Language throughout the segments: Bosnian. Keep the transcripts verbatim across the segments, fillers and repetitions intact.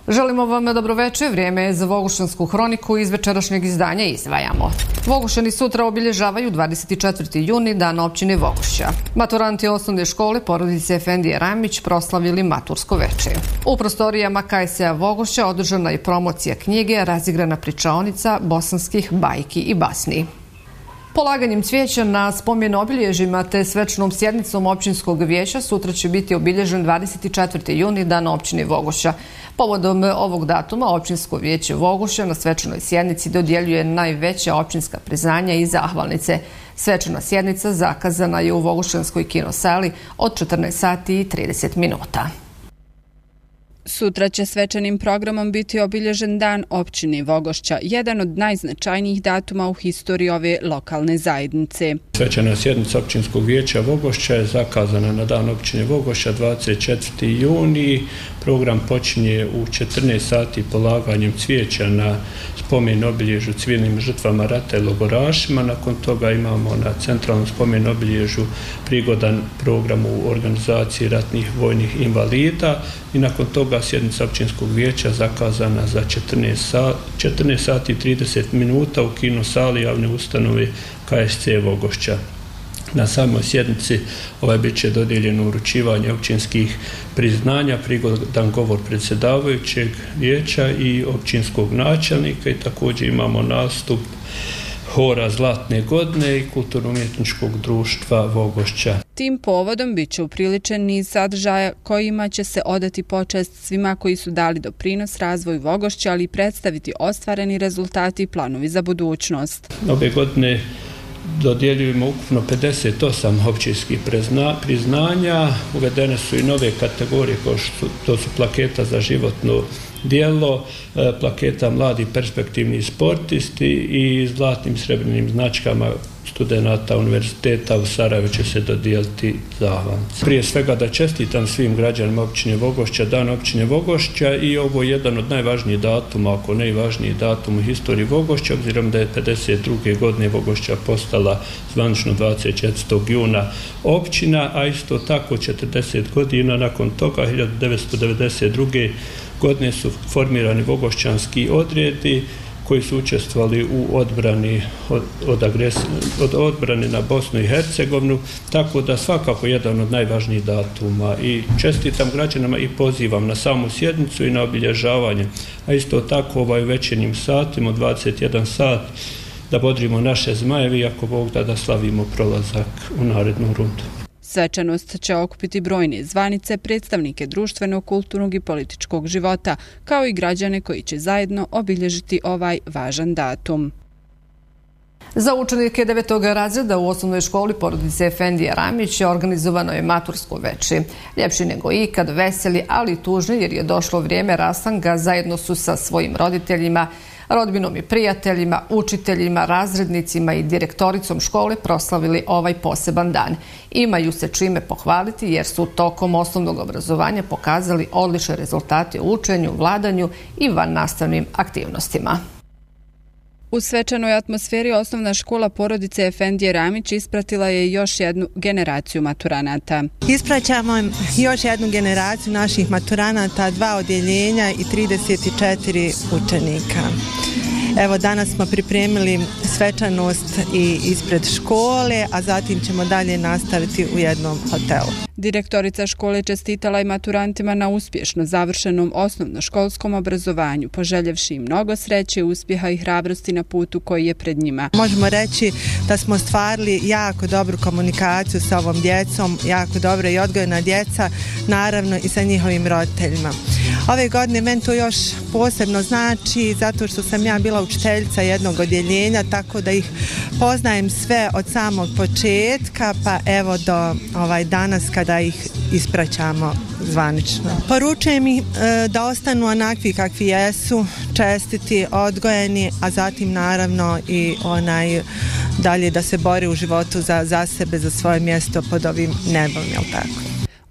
Želimo vam dobroveče, vrijeme je za Vogušansku hroniku iz večerašnjeg izdanja izdvajamo. Vogušani sutra obilježavaju dvadeset četvrti juni, dan općine Vogošća. Maturanti osnovne škole porodice Efendije Ramić proslavili matursko veče. U prostorijama K S A Vogošća održana je promocija knjige, razigrana pričaonica bosanskih bajki i basni. Polaganjem cvijeća na spomen obilježjima te svečanom sjednicom općinskog vijeća sutra će biti obilježen dvadeset četvrti juni, dan općine Vogošća. Povodom ovog datuma općinsko vijeće Vogošća na svečanoj sjednici dodjeljuje najveća općinska priznanja i zahvalnice. Svečana sjednica zakazana je u Vogošćanskoj kinosali od četrnaest sati i trideset minuta. Sutra će svečanim programom biti obilježen dan općine Vogošća, jedan od najznačajnijih datuma u historiji ove lokalne zajednice. Svečana sjednica općinskog vijeća Vogošća je zakazana na dan općine Vogošća dvadeset četvrti juni. Program počinje u četrnaest sati polaganjem cvijeća na spomen obilježju civilnim žrtvama rata i logorašima. Nakon toga imamo na centralnom spomen obilježju prigodan program u organizaciji ratnih vojnih invalida i nakon toga sjednica općinskog vijeća zakazana za četrnaest sati i trideset minuta u kinosali javne ustanove K S C Vogošća. Na samoj sjednici ovaj bit će dodijeljeno uručivanje općinskih priznanja, prigodan govor predsjedavajućeg vijeća i općinskog načelnika i također imamo nastup hora Zlatne godine i kulturno-umjetničkog društva Vogošća. Tim povodom bit će upriličen niz sadržaja kojima će se odati počast svima koji su dali doprinos razvoju Vogošća, ali i predstaviti ostvareni rezultati i planovi za budućnost. Ove godine dodjeljujemo ukupno pedeset osam općinskih priznanja, uvedene su i nove kategorije kao što to su plaketa za životno djelo, plaketa mladi perspektivni sportisti i zlatnim srebrnim značkama studenata univerziteta u Sarajevu će se dodijeliti zahvalnice. Prije svega da čestitam svim građanima općine Vogošća, dan općine Vogošća i ovo je jedan od najvažnijih datuma, ako ne i važniji datum u historiji Vogošća, obzirom da je pedeset druge godine Vogošća postala zvanično dvadeset četvrtog juna općina, a isto tako četrdeset godina nakon toga, hiljadu devetsto devedeset druge godine su formirani vogošćanski odredi koji su učestvovali u odbrani od, od, agres, od odbrane na Bosnu i Hercegovinu, tako da svakako jedan od najvažnijih datuma i čestitam građanima i pozivam na samu sjednicu i na obilježavanje, a isto tako ovaj u večernjim satima od dvadeset jedan sat da bodrimo naše zmajevi, ako Bog da da slavimo prolazak u narednu rundu. Svečanost će okupiti brojne zvanice, predstavnike društvenog, kulturnog i političkog života, kao i građane koji će zajedno obilježiti ovaj važan datum. Za učenike devetog razreda u osnovnoj školi porodice Efendije Ramić organizovano je matursko veče. Ljepši nego ikad, veseli, ali i tužni jer je došlo vrijeme rastanka, zajedno su sa svojim roditeljima, rodbinom i prijateljima, učiteljima, razrednicima i direktoricom škole proslavili ovaj poseban dan. Imaju se čime pohvaliti jer su tokom osnovnog obrazovanja pokazali odlične rezultate u učenju, vladanju i vannastavnim aktivnostima. U svečanoj atmosferi osnovna škola porodice Efendije Ramić ispratila je još jednu generaciju maturanata. Ispraćamo još jednu generaciju naših maturanata, dva odjeljenja i trideset četiri učenika. Evo, danas smo pripremili svečanost i ispred škole, a zatim ćemo dalje nastaviti u jednom hotelu. Direktorica škole čestitala i maturantima na uspješno završenom osnovnoškolskom obrazovanju, poželjevši im mnogo sreće, uspjeha i hrabrosti na putu koji je pred njima. Možemo reći da smo stvarili jako dobru komunikaciju sa ovom djecom, jako dobra i odgojna djeca, naravno i sa njihovim roditeljima. Ove godine meni to još posebno znači zato što sam ja bila učiteljica jednog odjeljenja, tako da ih poznajem sve od samog početka pa evo do ovaj danas kada ih ispraćamo zvanično. Poručujem ih e, da ostanu onakvi kakvi jesu, čestiti, odgojeni, a zatim naravno i onaj dalje da se bori u životu za, za sebe, za svoje mjesto pod ovim nebom, jel tako?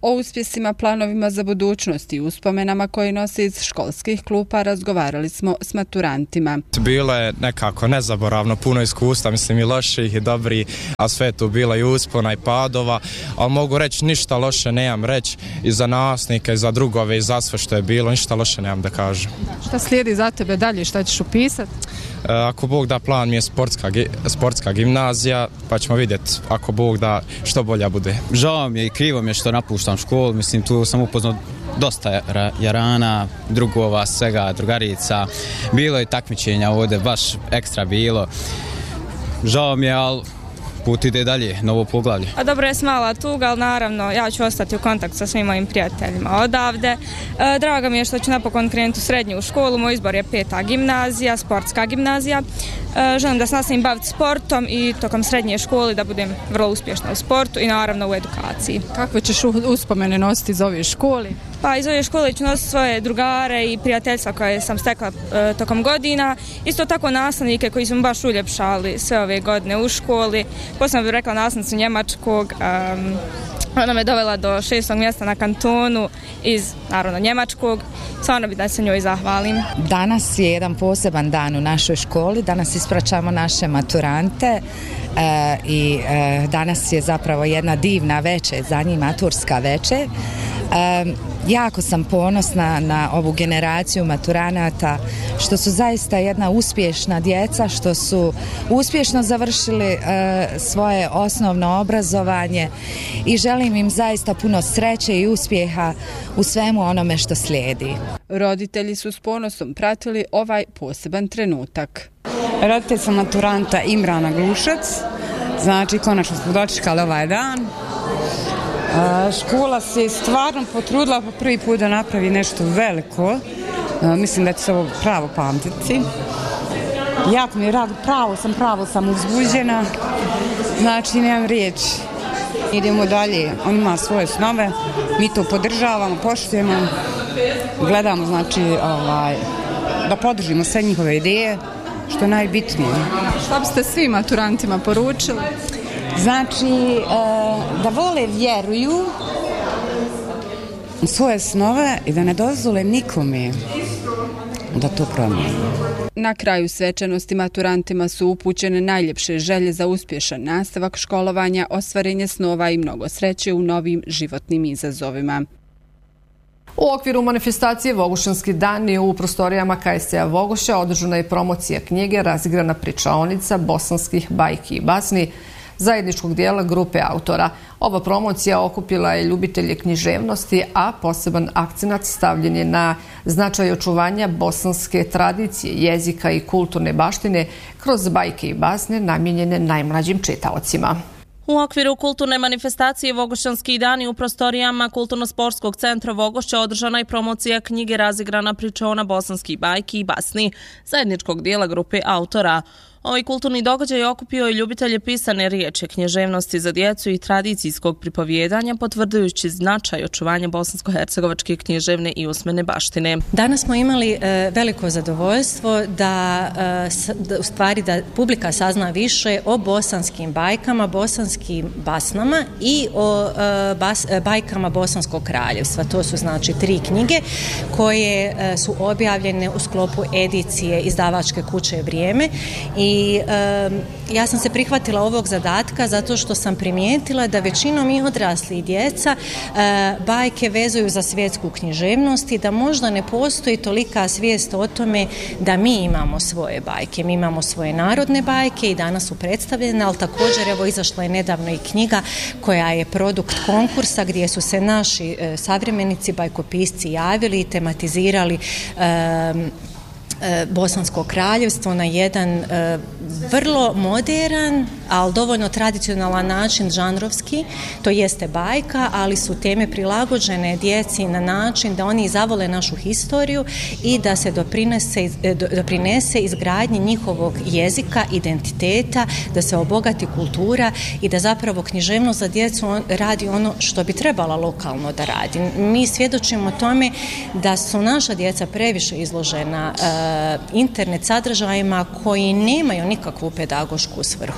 O uspjesima, planovima za budućnost i uspomenama koje nose iz školskih klupa razgovarali smo s maturantima. Bilo je nekako nezaboravno, puno iskustva, mislim i loših i dobri, a sve tu bilo i uspona i padova, ali mogu reći ništa loše nemam reći i za nastavnike, i za drugove, i za sve što je bilo, ništa loše nemam da kažem. Šta slijedi za tebe dalje, šta ćeš upisati? Ako Bog da, plan mi je sportska, sportska gimnazija, pa ćemo vidjeti ako Bog da što bolja bude. Žao mi je i krivo mi je što napuštam školu, mislim tu sam upoznao dosta jarana, drugova, svega, drugarica, bilo je takmičenja ovdje, baš ekstra bilo. Žao mi je, ali put ide dalje, novo poglavlje. A dobro je smala tuga, ali naravno ja ću ostati u kontaktu sa svim mojim prijateljima odavde. E, drago mi je što ću napokon krenuti u srednju školu, moj izbor je peta gimnazija, sportska gimnazija. E, želim da se nastavim baviti sportom i tokom srednje škole da budem vrlo uspješna u sportu i naravno u edukaciji. Kakve ćeš uspomene nositi iz ove škole? Pa iz ove škole ću nositi svoje drugare i prijateljstva koje sam stekla e, tokom godina. Isto tako nastavnike koji su mi baš uljepšali sve ove godine u školi. Posebno bih rekla nastavnicu njemačkog. Um, ona me dovela do šestog mjesta na kantonu iz, naravno, njemačkog. Stvarno bih da se njoj zahvalim. Danas je jedan poseban dan u našoj školi. Danas ispraćamo naše maturante e, i e, danas je zapravo jedna divna večer, za njih maturska večer. E, jako sam ponosna na ovu generaciju maturanata, što su zaista jedna uspješna djeca, što su uspješno završili e, svoje osnovno obrazovanje i želim im zaista puno sreće i uspjeha u svemu onome što slijedi. Roditelji su s ponosom pratili ovaj poseban trenutak. Roditelj sam maturanta Imrana Glušac, znači konačno smo dočekali ovaj dan. Škola se stvarno potrudila po prvi put da napravi nešto veliko. Mislim da će se ovo pravo pamtiti. Jako mi je rado, pravo sam, pravo sam uzbuđena. Znači, nemam riječi. Idemo dalje, on ima svoje snove, mi to podržavamo, poštujemo, gledamo, znači, ovaj, da podržimo sve njihove ideje, što je najbitnije. Šta biste svim maturantima poručili? Znači, da vole, vjeruju u svoje snove i da ne dozvole nikome da to promijeni. Na kraju svečanosti maturantima su upućene najljepše želje za uspješan nastavak školovanja, ostvarenje snova i mnogo sreće u novim životnim izazovima. U okviru manifestacije Vogušanski dani u prostorijama K S C-a Vogošća održana je promocija knjige Razigrana pričaonica bosanskih bajki i basni zajedničkog dijela grupe autora. Ova promocija okupila je ljubitelje književnosti, a poseban akcenat stavljen je na značaj očuvanja bosanske tradicije, jezika i kulturne baštine kroz bajke i basne namijenjene najmlađim čitaocima. U okviru kulturne manifestacije Vogošćanski dani u prostorijama Kulturno-sportskog centra Vogošća održana je promocija knjige Razigrana pričaona bosanskih bajki i basni zajedničkog dijela grupe autora. Ovaj kulturni događaj okupio je ljubitelje pisane riječi, književnosti za djecu i tradicijskog pripovjedanja, potvrđujući značaj očuvanja bosansko-hercegovačke književne i usmene baštine. Danas smo imali e, veliko zadovoljstvo da, e, s, da u stvari da publika sazna više o bosanskim bajkama, bosanskim basnama i o e, bas, e, bajkama Bosanskog kraljevstva. To su znači tri knjige koje e, su objavljene u sklopu edicije izdavačke kuće Vrijeme i I e, ja sam se prihvatila ovog zadatka zato što sam primijetila da većinom i odrasli i djeca e, bajke vezuju za svjetsku književnost i da možda ne postoji tolika svijest o tome da mi imamo svoje bajke. Mi imamo svoje narodne bajke i danas su predstavljene, ali također evo izašla je nedavno i knjiga koja je produkt konkursa gdje su se naši e, savremenici bajkopisci javili i tematizirali e, Bosansko kraljevstvo na jedan e, vrlo modern, ali dovoljno tradicionalan način, žanrovski, to jeste bajka, ali su teme prilagođene djeci na način da oni zavole našu historiju i da se doprinese, doprinese izgradnji njihovog jezika, identiteta, da se obogati kultura i da zapravo književnost za djecu radi ono što bi trebala lokalno da radi. Mi svjedočimo tome da su naša djeca previše izložena e, internet sadržajima koji nemaju nikakvu pedagošku svrhu.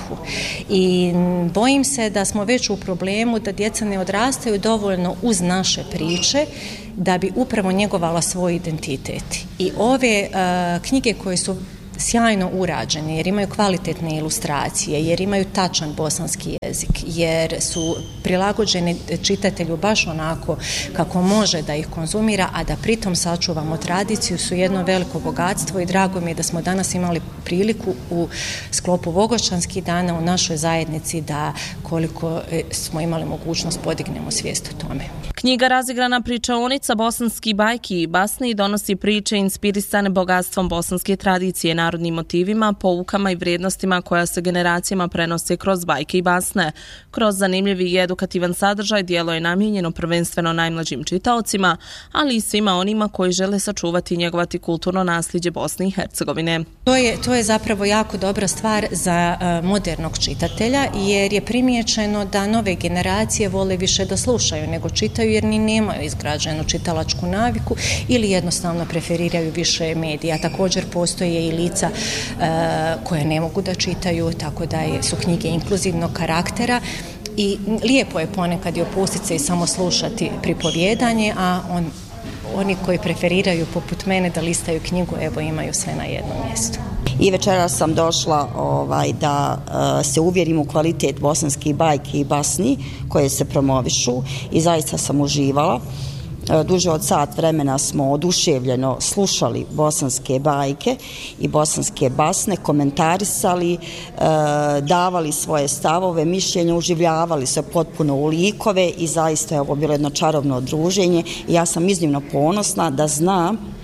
I bojim se da smo već u problemu da djeca ne odrastaju dovoljno uz naše priče da bi upravo njegovala svoj identitet. I ove uh, knjige koje su sjajno urađene, jer imaju kvalitetne ilustracije, jer imaju tačan bosanski jezik, jer su prilagođeni čitatelju baš onako kako može da ih konzumira, a da pritom sačuvamo tradiciju, su jedno veliko bogatstvo i drago mi je da smo danas imali priliku u sklopu Vogošćanskih dana u našoj zajednici da koliko smo imali mogućnost podignemo svijest o tome. Knjiga Razigrana pričaonica bosanski bajki i basni donosi priče inspirisane bogatstvom bosanske tradicije, narodnim motivima, poukama i vrijednostima koja se generacijama prenose kroz bajke i basne. Kroz zanimljivi i edukativan sadržaj djelo je namijenjeno prvenstveno najmlađim čitaocima, ali i svima onima koji žele sačuvati i njegovati kulturno nasljeđe Bosne i Hercegovine. To je, to je zapravo jako dobra stvar za uh, modernog čitatelja, jer je primijećeno da nove generacije vole više da slušaju nego čitaju, jer ni nemaju izgrađenu čitalačku naviku ili jednostavno preferiraju više medija. Također postoje i lica e, koje ne mogu da čitaju, tako da je, su knjige inkluzivnog karaktera i lijepo je ponekad i opustiti se i samo slušati pripovjedanje, a on, oni koji preferiraju poput mene da listaju knjigu, evo imaju sve na jednom mjestu. I večeras sam došla ovaj, da uh, se uvjerim u kvalitet bosanskih bajki i basni koje se promovišu i zaista sam uživala. Uh, duže od sat vremena smo oduševljeno slušali bosanske bajke i bosanske basne, komentarisali, uh, davali svoje stavove, mišljenja, uživljavali se potpuno u likove i zaista je ovo bilo jedno čarobno druženje i ja sam iznimno ponosna da znam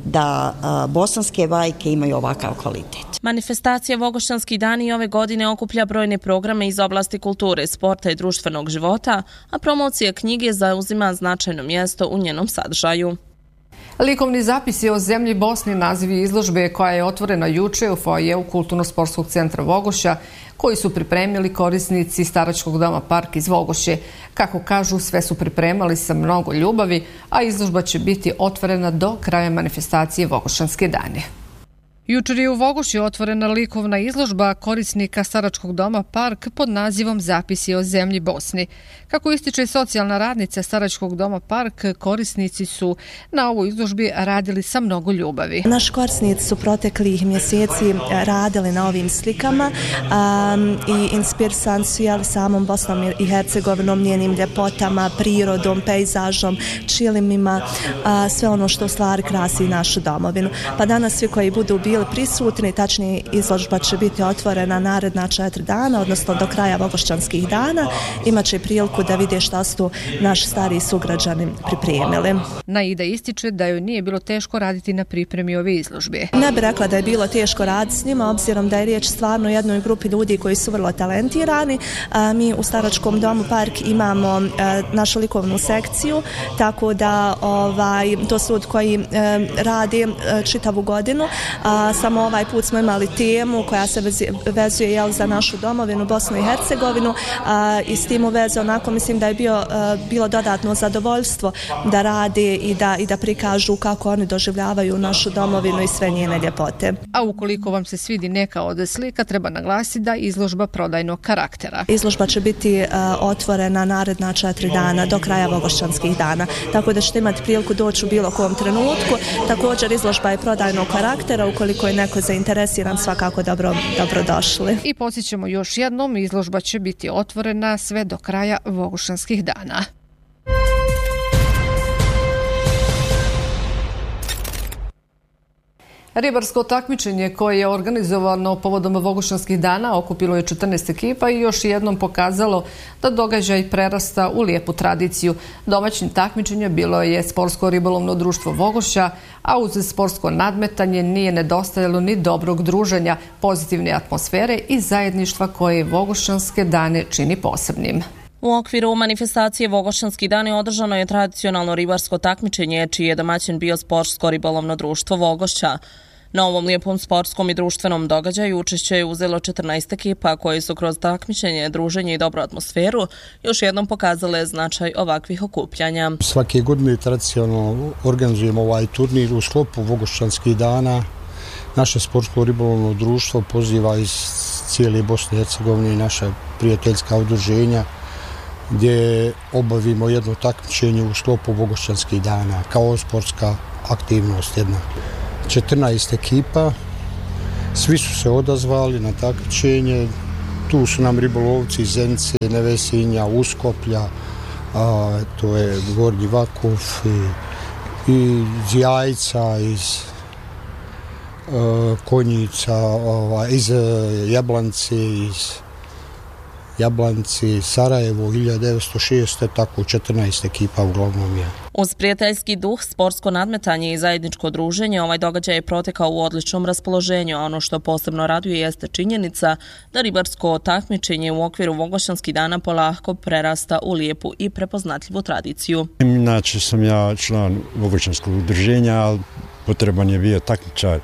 da a, bosanske bajke imaju ovakav kvalitet. Manifestacija Vogošćanski dani ove godine okuplja brojne programe iz oblasti kulture, sporta i društvenog života, a promocija knjige zauzima značajno mjesto u njenom sadržaju. Likovni zapisi o zemlji Bosni nazivi izložbe koja je otvorena juče u foajeu Kulturno-sportskog centra Vogošća, koji su pripremili korisnici Staračkog doma Park iz Vogošće. Kako kažu, sve su pripremali sa mnogo ljubavi, a izložba će biti otvorena do kraja manifestacije Vogošćanske dane. Jučer je u Vogošći otvorena likovna izložba korisnika Staračkog doma Park pod nazivom Zapisi o zemlji Bosni. Kako ističe socijalna radnica Staračkog doma Park, korisnici su na ovoj izložbi radili sa mnogo ljubavi. Naši korisnici su proteklih mjeseci radili na ovim slikama um, i inspirisan su jeli samom Bosnom i Hercegovinom, njenim ljepotama, prirodom, pejzažom, čilimima, uh, sve ono što u stvari krasi našu domovinu. Pa danas svi koji budu bili prisutni, tačnije izložba će biti otvorena naredna četiri dana, odnosno do kraja Vogošćanskih dana, imaće priliku da vide šta su naši stariji sugrađani pripremili. Naida ističe da joj nije bilo teško raditi na pripremi ove izložbe. Ne bih rekla da je bilo teško raditi s njima, obzirom da je riječ stvarno o jednoj grupi ljudi koji su vrlo talentirani. A, mi u Staračkom domu Park imamo a, našu likovnu sekciju, tako da ovaj, to su ljudi koji a, radi a, čitavu godinu. A, samo ovaj put smo imali temu koja se vezuje, vezuje jel, za našu domovinu, Bosnu i Hercegovinu, a, i s tim u vezi onako mislim da je bio, a, bilo dodatno zadovoljstvo da rade i da, i da prikažu kako oni doživljavaju našu domovinu i sve njene ljepote. A ukoliko vam se svidi neka od slika, treba naglasiti da izložba prodajnog karaktera. Izložba će biti a, otvorena naredna četiri dana do kraja Vogošćanskih dana, tako da ćete imati priliku doći u bilo kom trenutku. Također izložba je prodajnog karaktera, ukoliko je neko zainteresiran, svakako dobro, dobro došli. I podsjećamo još jednom, izložba će biti otvorena sve do kraja Vogošćanskih dana. Ribarsko takmičenje koje je organizovano povodom Vogošćanskih dana okupilo je četrnaest ekipa i još jednom pokazalo da događaj prerasta u lijepu tradiciju. Domaćin takmičenja bilo je Sportsko ribolovno društvo Vogošća, a uz sportsko nadmetanje nije nedostajalo ni dobrog druženja, pozitivne atmosfere i zajedništva koje Vogošćanske dane čini posebnim. U okviru manifestacije Vogošćanski dani održano je tradicionalno ribarsko takmičenje, čiji je domaćin bio Sportsko ribolovno društvo Vogošća. Na ovom lijepom sportskom i društvenom događaju učešće je uzelo četrnaest ekipa koje su kroz takmičenje, druženje i dobru atmosferu još jednom pokazale značaj ovakvih okupljanja. Svake godine tradicionalno organizujemo ovaj turnir u sklopu Vogošćanskih dana. Naše Sportsko ribolovno društvo poziva iz cijele Bosne i Hercegovine i naša prijateljska udruženja gdje obavimo jedno takmičenje u sklopu Vogošćanskih dana kao sportska aktivnost jedna. četrnaest ekipa, svi su se odazvali na takmičenje, tu su nam ribolovci iz Zenice, Nevesinja, Uskoplja, a, to je Gornji Vakuf i, i iz Jajca, iz a, Konjica, ova, iz Jablanci, iz Jablanci, Sarajevo, hiljadu devetsto šeste. tako četrnaest ekipa uglavnom je. Uz prijateljski duh, sportsko nadmetanje i zajedničko druženje, ovaj događaj je protekao u odličnom raspoloženju, a ono što posebno raduje jeste činjenica da ribarsko takmičenje u okviru Vogošćanskih dana polako prerasta u lijepu i prepoznatljivu tradiciju. Inače sam ja član Vogošćanskog udruženja, ali potreban je bio takmičar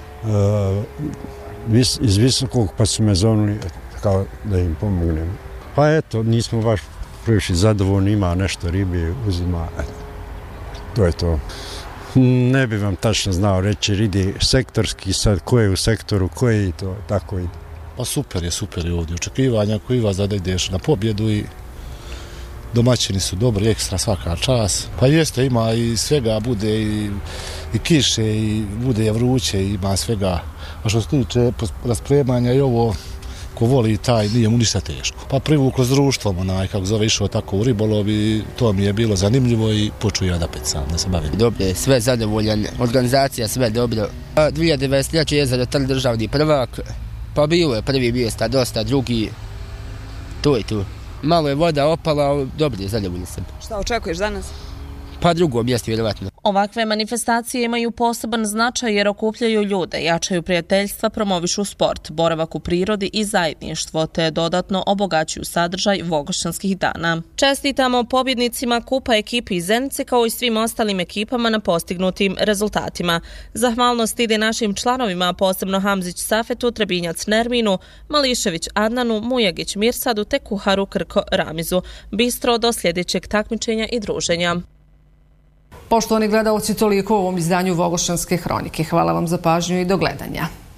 uh, iz Visokog, pa su me zovnuli kao da im pomognem. Pa eto, nismo baš previše zadovoljni, ima nešto ribe, uzima, eto, to je to. Ne bi vam tačno znao reći, jer ide sektorski sad, ko je u sektoru, ko je i to, tako ide. Pa super je, super je ovdje. Očekivanja koji vas da ideš na pobjedu i domaćini su dobri, ekstra svaka čas. Pa jeste, ima i svega, bude i, i kiše, i bude je vruće, ima svega. A što se tiče raspremanja i ovo, ko voli taj, nije mu ništa teško. Pa privuklo s društvom, onaj, kako zove, išao tako u ribolov i to mi je bilo zanimljivo i počuo ja da pecam, da se bavim. Dobro je, sve zadovoljan, organizacija sve dobro. dvije hiljade dvadeset treće jezero Trn državni prvak, pa bilo je prvi mjesta, dosta, drugi, to je tu. Malo je voda opala, ali dobro je, zadovoljan sam. Šta očekuješ danas? Pa drugo mjesto, vjerovatno. Ovakve manifestacije imaju poseban značaj jer okupljaju ljude, jačaju prijateljstva, promovišu sport, boravak u prirodi i zajedništvo, te dodatno obogaćuju sadržaj Vogošćanskih dana. Čestitamo pobjednicima kupa ekipi iz Zenice kao i svim ostalim ekipama na postignutim rezultatima. Zahvalnost ide našim članovima, posebno Hamzić Safetu, Trebinjac Nerminu, Mališević Adnanu, Mujagić Mirsadu te kuharu Krko Ramizu. Bistro do sljedećeg takmičenja i druženja. Poštovani gledalci, toliko u ovom izdanju Vogošćanske hronike. Hvala vam za pažnju i do gledanja.